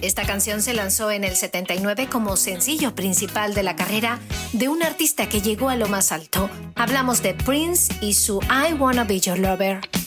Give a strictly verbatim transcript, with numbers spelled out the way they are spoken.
Esta canción se lanzó en el setenta y nueve como sencillo principal de la carrera de un artista que llegó a lo más alto. Hablamos de Prince y su I Wanna Be Your Lover.